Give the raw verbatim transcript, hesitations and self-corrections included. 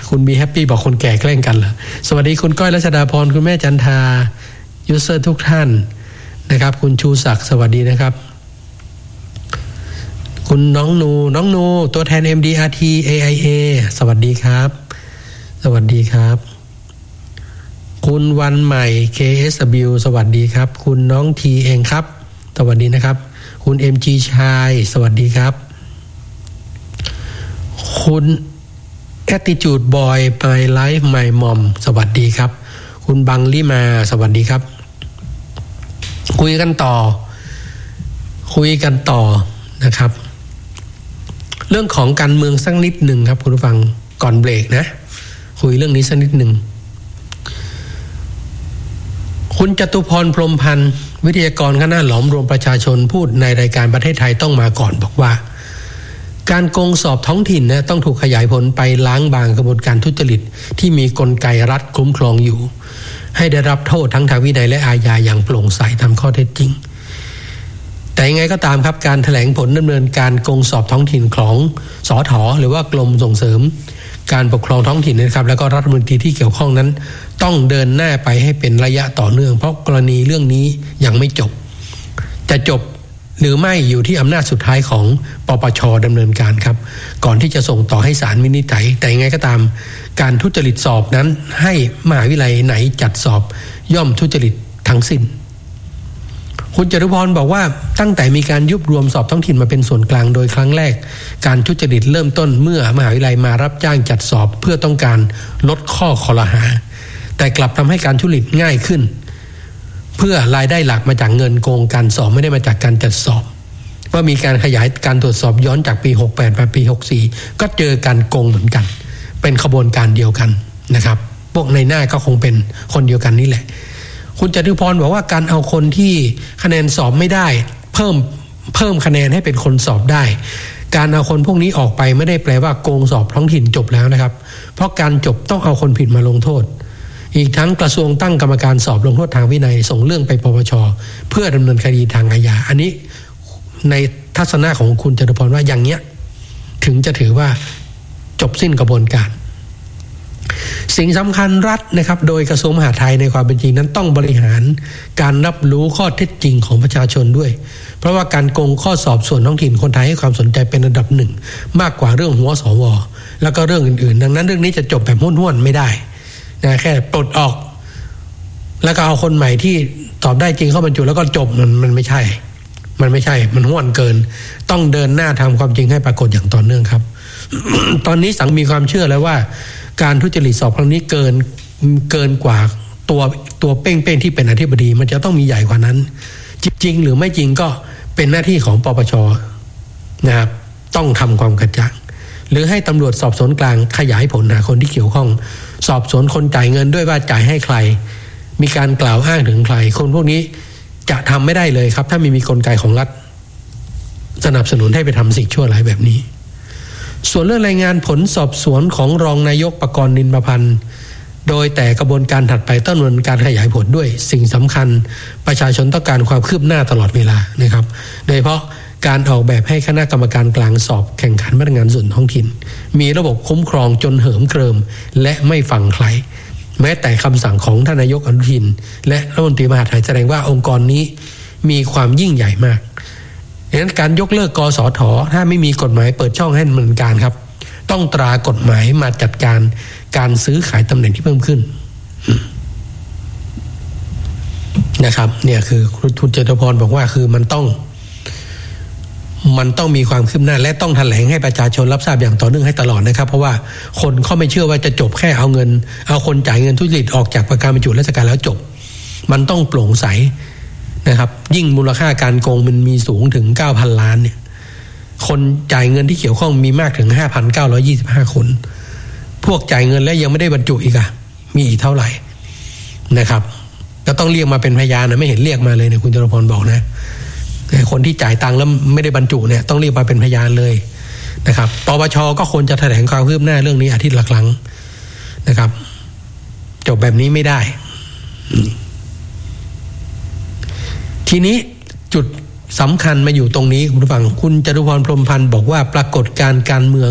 คุณบีแฮปปี้บอกคนแก่แกล้งกันเหรอสวัสดีคุณก้อยรัชดาพรคุณแม่จันทายูเซอร์ทุกท่านนะครับคุณชูศักดิ์สวัสดีนะครับคุณน้องนูน้องนูตัวแทน เอ็ม ดี อาร์ ที เอ ไอ เอ สวัสดีครับสวัสดีครับคุณวันใหม่ เค เอส ดับเบิลยู สวัสดีครับคุณน้องทีเองครับสวัสดีนะครับคุณ เอ็ม จี ชายสวัสดีครับคุณ Attitude Boy My Life My Mom สวัสดีครับคุณบังลิมาสวัสดีครับคุยกันต่อคุยกันต่อนะครับเรื่องของการเมืองสักนิดหนึ่งครับคุณผู้ฟังก่อนเบรกนะคุยเรื่องนี้สักนิดหนึ่งคุณจตุพรพรหมพันธ์วิทยากรคณะหลอมรวมประชาชนพูดในรายการประเทศไทยต้องมาก่อนบอกว่าการโกงสอบท้องถิ่นนะต้องถูกขยายผลไปล้างบางกระบวนการทุจริตที่มีกลไกรัฐคุ้มครองอยู่ให้ได้รับโทษทั้งทางวินัยและอาญาอย่างโปร่งใสตามข้อเท็จจริงแต่ยังไงก็ตามครับการแถลงผลดำเนินการโกงสอบท้องถิ่นของสถ.หรือว่ากรมส่งเสริมการปกครองท้องถิ่นนะครับแล้วก็รัฐมนตรีที่เกี่ยวข้องนั้นต้องเดินหน้าไปให้เป็นระยะต่อเนื่องเพราะกรณีเรื่องนี้ยังไม่จบจะจบหรือไม่อยู่ที่อำนาจสุดท้ายของปปช.ดำเนินการครับก่อนที่จะส่งต่อให้ศาลวินิจฉัยแต่ยังไงก็ตามการทุจริตสอบนั้นให้มหาวิทยาลัยไหนจัดสอบย่อมทุจริตทั้งสิ้นคุณจตุพรบอกว่าตั้งแต่มีการยุบรวมสอบท้องถิ่นมาเป็นส่วนกลางโดยครั้งแรกการทุจริตเริ่มต้นเมื่อมหาวิทยาลัยมารับจ้างจัดสอบเพื่อต้องการลดข้อคอรหาแต่กลับทำให้การทุจริตง่ายขึ้นเพื่อรายได้หลักมาจากเงินโกงการสอบไม่ได้มาจากการจัดสอบว่ามีการขยายการตรวจสอบย้อนจากปีหกสิบแปดมาปีหกสิบสี่ก็เจอการโกงเหมือนกันเป็นขบวนการเดียวกันนะครับพวกในหน้าก็คงเป็นคนเดียวกันนี่แหละคุณจตุพรบอกว่าการเอาคนที่คะแนนสอบไม่ได้เพิ่มเพิ่มคะแนนให้เป็นคนสอบได้การเอาคนพวกนี้ออกไปไม่ได้แปลว่าโกงสอบท้องถิ่นจบแล้วนะครับเพราะการจบต้องเอาคนผิดมาลงโทษอีกทั้งกระทรวงตั้งกรรมการสอบลงโทษทางวินัยส่งเรื่องไปปปช.เพื่อดำเนินคดีทางอาญาอันนี้ในทัศนะของคุณจตุพรว่าอย่างเนี้ยถึงจะถือว่าจบสิ้นกระบวนการสิ่งสำคัญรัฐนะครับโดยกระทรวงมหาดไทยในความเป็นจริงนั้นต้องบริหารการรับรู้ข้อเท็จจริงของประชาชนด้วยเพราะว่าการโกงข้อสอบส่วนท้องถิ่นคนไทยให้ความสนใจเป็นอันดับหนึ่งมากกว่าเรื่องหัวสวแล้วก็เรื่องอื่นๆดังนั้นเรื่องนี้จะจบแบบห้วนๆไม่ได้นะแค่ปลดออกแล้วก็เอาคนใหม่ที่ตอบได้จริงเข้าบรรจุแล้วก็จบมันมันไม่ใช่มันไม่ใช่มันห้วนเกินต้องเดินหน้าทำความจริงให้ปรากฏอย่างต่อเนื่องครับ ตอนนี้สังมีความเชื่อแล้วว่าการทุจริตสอบครั้งนี้เกินเกินกว่าตัวตัวเป้งๆที่เป็นอธิบดีมันจะต้องมีใหญ่กว่านั้นจริงหรือไม่จริงก็เป็นหน้าที่ของปปช.นะครับต้องทำความกระจ่างหรือให้ตำรวจสอบสวนกลางขยายผลหาคนที่เกี่ยวข้องสอบสวนคนจ่ายเงินด้วยว่าจ่ายให้ใครมีการกล่าวอ้างถึงใครคนพวกนี้จะทำไม่ได้เลยครับถ้าไม่มีกลไกของรัฐสนับสนุนให้ไปทำสิ่งชั่วร้ายแบบนี้ส่วนเรื่องรายงานผลสอบสวนของรองนายกปกรณ์นินประพันธ์โดยแต่กระบวนการถัดไปต้องดำเนินการขยายผลด้วยสิ่งสำคัญประชาชนต้องการความคืบหน้าตลอดเวลานะครับโดยเฉพาะการออกแบบให้คณะกรรมการกลางสอบแข่งขันพนักงานส่วนท้องถิ่นมีระบบคุ้มครองจนเหิมเกริมและไม่ฟังใครแม้แต่คำสั่งของท่านนายกอนุทินและรัฐมนตรีมหาดไทยแสดงว่าองค์กรนี้มีความยิ่งใหญ่มากดังนั้นการยกเลิกกสทถ้าไม่มีกฎหมายเปิดช่องให้ดำเนินการครับต้องตรากฎหมายมาจัดการการซื้อขายตำแหน่งที่เพิ่มขึ้นนะครับเนี่ยคือคุณจตุพรบอกว่าคือมันต้องมันต้องมีความคืบหน้าและต้องแถลงให้ประชาชนรับทราบอย่างต่อเนื่องให้ตลอดนะครับเพราะว่าคนเขาไม่เชื่อว่าจะจบแค่เอาเงินเอาคนจ่ายเงินทุจริตออกจากประการบรรจุราชการแล้วจบมันต้องโปร่งใสนะครับยิ่งมูลค่าการโกงมันมีสูงถึง เก้าพัน ล้านเนี่ยคนจ่ายเงินที่เกี่ยวข้องมีมากถึง ห้าพันเก้าร้อยยี่สิบห้า คนพวกจ่ายเงินแล้วยังไม่ได้บรรจุอีกอ่ะมีอีกเท่าไหร่นะครับก็ต้องเรียกมาเป็นพยานนะไม่เห็นเรียกมาเลยเนี่ยคุณจตุพรบอกนะคนที่จ่ายตังค์แล้วไม่ได้บรรจุเนี่ยต้องเรียกมาเป็นพยานเลยนะครับปปช.ก็ควรจะแถลงความคืบหน้าเรื่องนี้อาทิตย์ละครั้งนะครับจบแบบนี้ไม่ได้ทีนี้จุดสำคัญมาอยู่ตรงนี้คุณผู้ฟังคุณจตุพรพรหมพันธ์บอกว่าปรากฏการณ์การเมือง